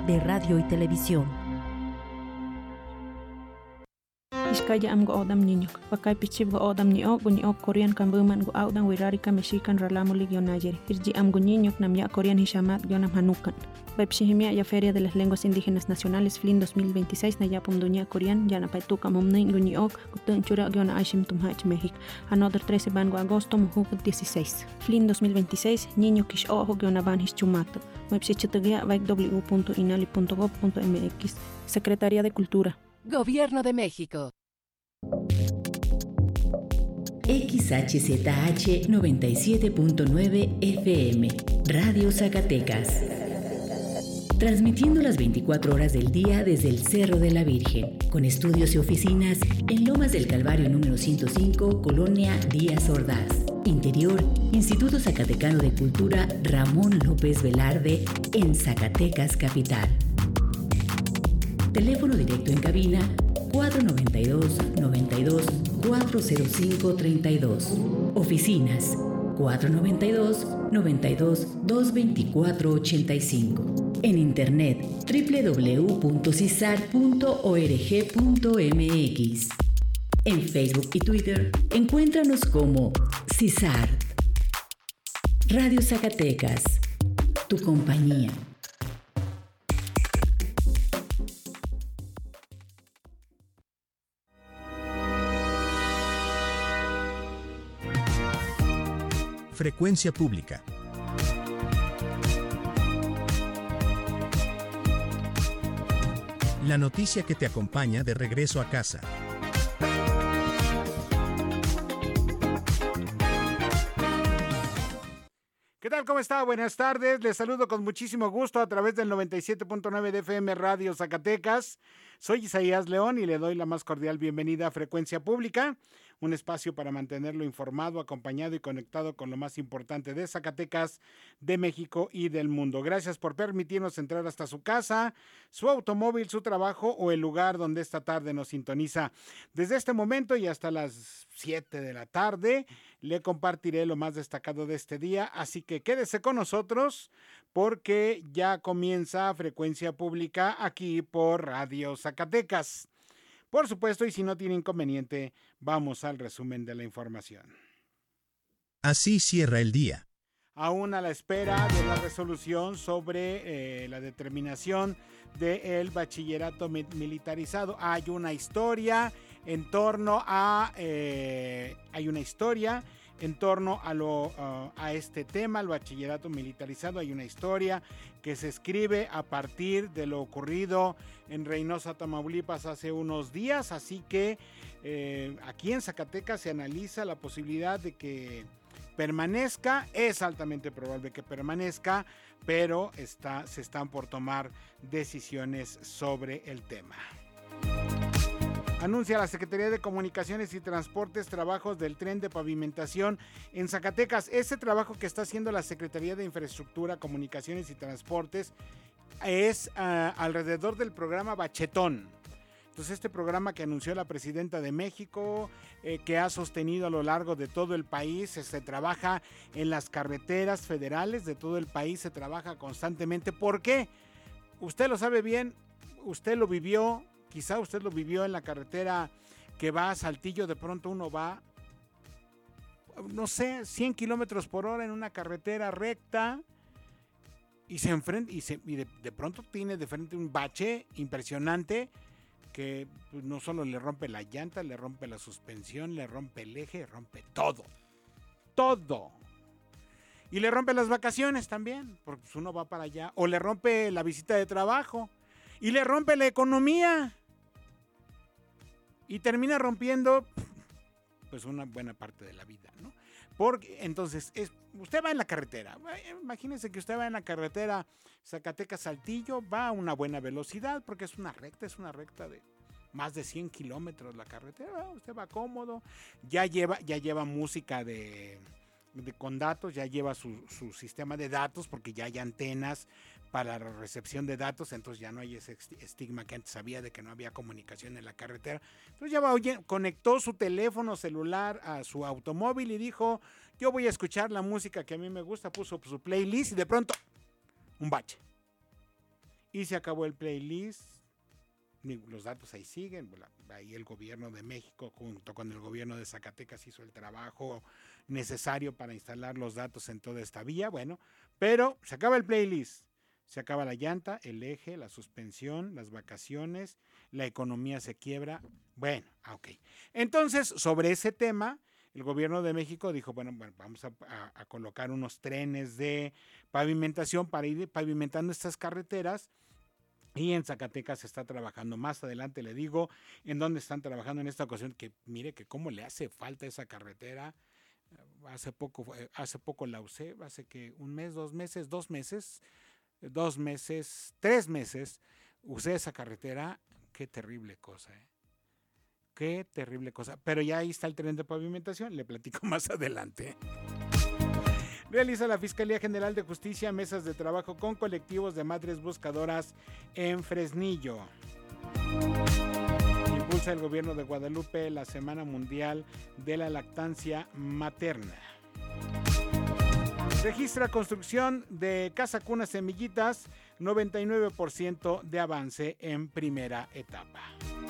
de radio y televisión. Iskaya am go odam niño, pakay pichib go odam ni ok Korean kambuman go audan wirarika mexican ralamulig yonayeri. Irji am go niño nam ya Korean hishamat yonam hanukan. Baipshihimia ya Feria de las Lenguas Indígenas Nacionales FLIN 2026 na yapum dunia Korean yana paituka momnein go ni ok gutun chura yona aishim tumhach México. Another 13 ban go agosto muhuk 16. FLIN 2026 niño kish ojo yona ban hischumato. Baipshichitagia www.inali.gov.mx. Secretaría de Cultura. Gobierno de México. XHZH 97.9 FM, Radio Zacatecas. Transmitiendo las 24 horas del día desde el Cerro de la Virgen, con estudios y oficinas en Lomas del Calvario número 105, Colonia Díaz Ordaz. Interior, Instituto Zacatecano de Cultura Ramón López Velarde, en Zacatecas Capital. Teléfono directo en cabina 492-92-405-32. Oficinas 492-92-224-85. En internet www.cisart.org.mx. En Facebook y Twitter encuéntranos como CISART. Radio Zacatecas, tu compañía. Frecuencia Pública. La noticia que te acompaña de regreso a casa. ¿Qué tal? ¿Cómo está? Buenas tardes. Les saludo con muchísimo gusto a través del 97.9 de FM Radio Zacatecas. Soy Isaías León y le doy la más cordial bienvenida a Frecuencia Pública, un espacio para mantenerlo informado, acompañado y conectado con lo más importante de Zacatecas, de México y del mundo. Gracias por permitirnos entrar hasta su casa, su automóvil, su trabajo o el lugar donde esta tarde nos sintoniza. Desde este momento y hasta las 7 de la tarde le compartiré lo más destacado de este día, así que quédese con nosotros porque ya comienza Frecuencia Pública aquí por Radio Zacatecas. Por supuesto, y si no tiene inconveniente, vamos al resumen de la información. Así cierra el día. Aún a la espera de la resolución sobre la determinación del bachillerato militarizado. Hay una historia en torno a a este tema, el bachillerato militarizado. Hay una historia que se escribe a partir de lo ocurrido en Reynosa, Tamaulipas hace unos días, así que aquí en Zacatecas se analiza la posibilidad de que permanezca. Es altamente probable que permanezca, pero se están por tomar decisiones sobre el tema. Anuncia la Secretaría de Comunicaciones y Transportes trabajos del tren de pavimentación en Zacatecas. Ese trabajo que está haciendo la Secretaría de Infraestructura, Comunicaciones y Transportes es alrededor del programa Bachetón. Entonces, este programa que anunció la presidenta de México, que ha sostenido a lo largo de todo el país, se trabaja en las carreteras federales de todo el país, se trabaja constantemente. ¿Por qué? Usted lo sabe bien, usted lo vivió. Quizá usted lo vivió en la carretera que va a Saltillo. De pronto uno va, no sé, 100 kilómetros por hora en una carretera recta y se enfrenta y de pronto tiene de frente un bache impresionante que pues, no solo le rompe la llanta, le rompe la suspensión, le rompe el eje, rompe todo. Y le rompe las vacaciones también, porque pues, uno va para allá. O le rompe la visita de trabajo y le rompe la economía. Y termina rompiendo pues una buena parte de la vida, ¿no? Porque entonces usted va en la carretera, imagínense que usted va en la carretera Zacatecas-Saltillo, va a una buena velocidad porque es una recta de más de 100 kilómetros la carretera, usted va cómodo, ya lleva música con datos, ya lleva su sistema de datos porque ya hay antenas para la recepción de datos, entonces ya no hay ese estigma que antes había de que no había comunicación en la carretera. Entonces ya conectó su teléfono celular a su automóvil y dijo, yo voy a escuchar la música que a mí me gusta, puso su playlist y de pronto un bache. y se acabó el playlist. Los datos ahí siguen, ahí el gobierno de México junto con el gobierno de Zacatecas hizo el trabajo necesario para instalar los datos en toda esta vía, bueno, pero se acaba el playlist, se acaba la llanta, el eje, la suspensión, las vacaciones, la economía se quiebra, bueno, ok. Entonces, sobre ese tema, el gobierno de México dijo, bueno vamos a colocar unos trenes de pavimentación para ir pavimentando estas carreteras. Y en Zacatecas se está trabajando. Más adelante le digo en dónde están trabajando en esta ocasión, que mire que cómo le hace falta esa carretera. Hace poco la usé, hace que un mes, 2 meses, 3 meses usé esa carretera. Qué terrible cosa, qué terrible cosa. Pero ya ahí está el tren de pavimentación, le platico más adelante. Realiza la Fiscalía General de Justicia mesas de trabajo con colectivos de madres buscadoras en Fresnillo. Impulsa el gobierno de Guadalupe la Semana Mundial de la Lactancia Materna. Registra construcción de Casa Cuna Semillitas, 99% de avance en primera etapa.